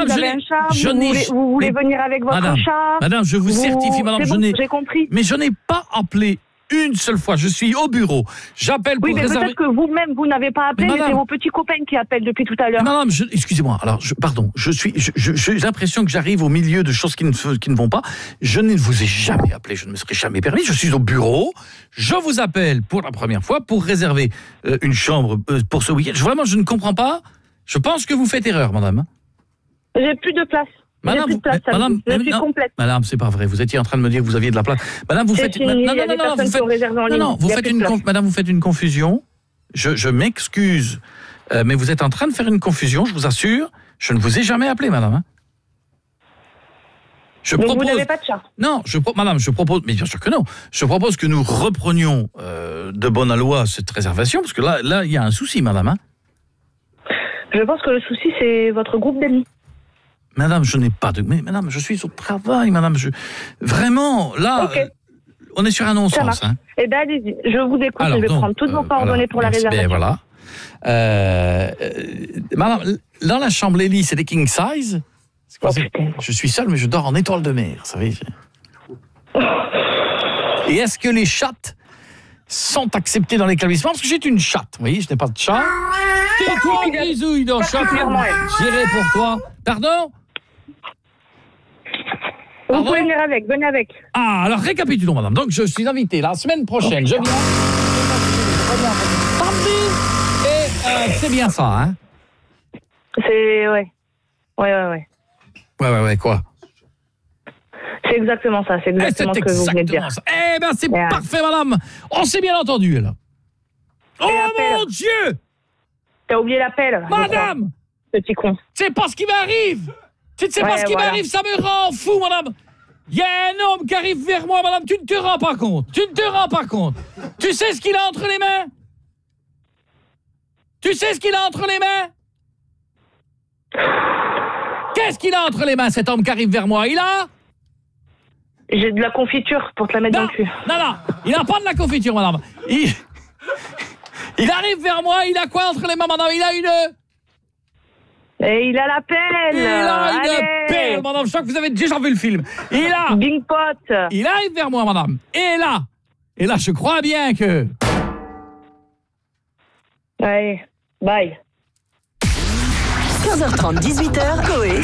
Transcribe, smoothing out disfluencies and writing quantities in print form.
madame, vous avez un chat, vous voulez venir avec votre madame, chat. Madame, je vous certifie, madame, c'est bon, j'ai compris. Mais je n'ai pas appelé une seule fois. Je suis au bureau. J'appelle pour réserver. Peut-être que vous-même, vous n'avez pas appelé, mais c'est vos petits copains qui appellent depuis tout à l'heure. Madame, excusez-moi. Alors, pardon. J'ai l'impression que j'arrive au milieu de choses qui ne vont pas. Je ne vous ai jamais appelé. Je ne me serais jamais permis. Je suis au bureau. Je vous appelle pour la première fois pour réserver une chambre pour ce week-end. Vraiment, je ne comprends pas. Je pense que vous faites erreur, madame. J'ai plus de place. Madame, j'ai plus de place, je suis complète. Madame, c'est pas vrai. Vous étiez en train de me dire que vous aviez de la place. Madame, vous faites Madame, vous faites une confusion. Je m'excuse, mais vous êtes en train de faire une confusion. Je vous assure. Je ne vous ai jamais appelé, madame. Donc vous n'avez pas de chat? Non, madame, je propose, mais bien sûr que non. Je propose que nous reprenions de bonne loi cette réservation, parce que là, il y a un souci, madame. Je pense que le souci, c'est votre groupe d'amis. Madame, je n'ai pas de... Mais madame, je suis au travail, madame. Vraiment, là, on est sur un non-sens. Eh bien, allez-y, je vous écoute. Alors, je vais prendre toutes vos coordonnées pour la réservation. Voilà. Madame, dans la chambre Lélie, c'est des king size. Je suis seul, mais je dors en étoile de mer, vous savez. Et est-ce que les chattes sont acceptées dans l'établissement? Parce que j'ai une chatte, vous voyez, je n'ai pas de chat. Tais-toi, grisouille, dans chat. J'irai pour toi. Pardon? Vous pouvez venir avec, venez avec. Ah, alors récapitulons, madame. Donc, je suis invité la semaine prochaine. Je viens. Et c'est bien ça, hein? C'est... Ouais, quoi? C'est exactement ça, c'est exactement ce que vous venez de dire. Eh ben, c'est parfait, madame. On s'est bien entendu, là. Oh, mon Dieu! T'as oublié l'appel. Madame! Petit con. C'est pas ce qui m'arrive! Tu ne sais pas ce qui m'arrive, ça me rend fou, madame! Il y a un homme qui arrive vers moi, madame, tu ne te rends pas compte! Tu ne te rends pas compte! Tu sais ce qu'il a entre les mains? Tu sais ce qu'il a entre les mains? Qu'est-ce qu'il a entre les mains, cet homme qui arrive vers moi? Il a... J'ai de la confiture pour te la mettre dans le cul. Non, il n'a pas de la confiture, madame. Il arrive vers moi, il a quoi entre les mains, madame? Il a une... Et il a la pelle. Il a une pelle, madame. Je crois que vous avez déjà vu le film. Il a... Bing pot. Il arrive vers moi, madame. Et là, je crois bien que... Allez, bye. 15h30, 18h, Coé.